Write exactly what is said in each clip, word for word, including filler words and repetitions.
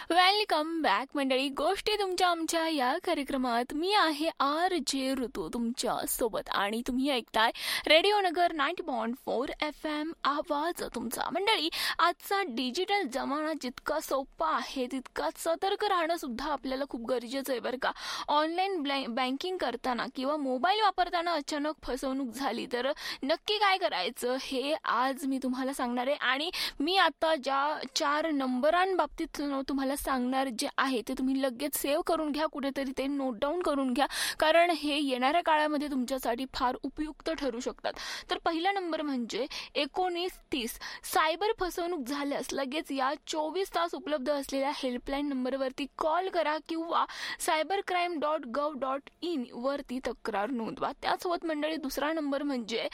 Welcome back मंडळी. गोष्टी तुमच्या आमच्या या कार्यक्रमात मी आहे आर जे ऋतू तुमच्या सोबत आणि तुम्ही ऐकताय रेडिओ नगर ninety point four F M आवाज तुमचा. मंडळी, आजचा डिजिटल जमाना जितका सोपा आहे तितकाच सतर्क राहणं सुद्धा आपल्याला खूप गरजेचं आहे बरं का. ऑनलाईन बँकिंग करताना किंवा मोबाईल वापरताना अचानक फसवणूक झाली तर नक्की काय करायचं हे आज मी तुम्हाला सांगणार आहे. आणि मी आता ज्या चार नंबरांबाबतीत तुम्हाला सांगणार जे आहे ते तुम्ही लगेच सेव्ह करून घ्या, कुठेतरी ते नोट डाऊन करून घ्या, कारण हे येणाऱ्या काळामध्ये तुमच्यासाठी फार उपयुक्त ठरू शकतात. तर पहिला नंबर म्हणजे एकोणीस तीस. सायबर फसवणूक झाल्यास लगेच या चोवीस तास उपलब्ध असलेल्या हेल्पलाईन नंबरवरती कॉल करा किंवा cyber crime dot gov dot in वरती तक्रार नोंदवा. त्यासोबत मंडळी दुसरा नंबर म्हणजे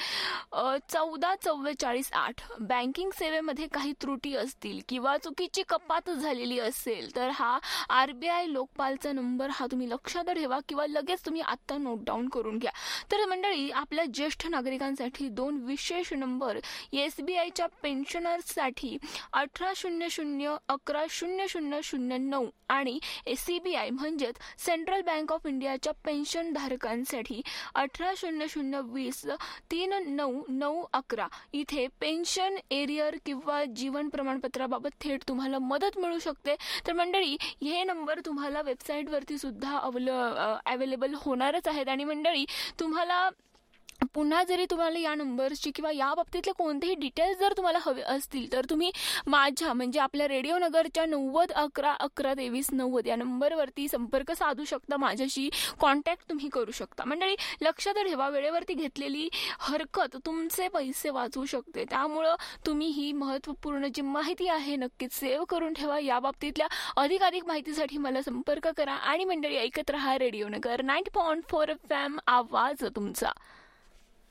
चौदा चव्वेचाळीस आठ. बँकिंग सेवेमध्ये काही त्रुटी असतील किंवा चुकीची कपात झालेली असेल तर हा आरबीआय लोकपालचा नंबर हा तुम्ही लक्षात ठेवा किंवा लगेच तुम्ही आता नोट डाऊन करून घ्या. तर मंडळी, आपल्या ज्येष्ठ नागरिकांसाठी दोन विशेष नंबर एसबीआयच्या पेन्शनर्ससाठी अठरा शून्य शून्य अकरा शून्य शून्य शून्य नऊ आणि सीबीआय म्हणजेच सेंट्रल बँक ऑफ इंडियाच्या पेन्शन धारकांसाठी अठरा शून्य शून्य वीस तीन नऊ नऊ अकरा इथे पेन्शन एरियर किंवा जीवन प्रमाणपत्राबाबत थेट तुम्हाला मदत मिळू शकते. तर मंडळी, हे नंबर तुम्हाला वेबसाईटवरती सुद्धा अवल अवेलेबल होणारच आहेत. आणि मंडळी, तुम्हाला पुन्हा जरी तुम्हाला या नंबरची किंवा या बाबतीतले कोणतेही डिटेल्स जर तुम्हाला हवे असतील तर तुम्ही माझ्या म्हणजे आपल्या रेडिओ नगरच्या नव्वद अकरा अकरा तेवीस नव्वद या नंबरवरती संपर्क साधू शकता, माझ्याशी कॉन्टॅक्ट तुम्ही करू शकता. मंडळी, लक्षात ठेवा, वेळेवरती घेतलेली हरकत तुमचे पैसे वाचवू शकते, त्यामुळं तुम्ही ही महत्त्वपूर्ण जी माहिती आहे नक्कीच सेव्ह करून ठेवा. या बाबतीतल्या अधिकाधिक माहितीसाठी मला संपर्क करा आणि मंडळी ऐकत रहा रेडिओ नगर ninety point four F M आवाज तुमचा.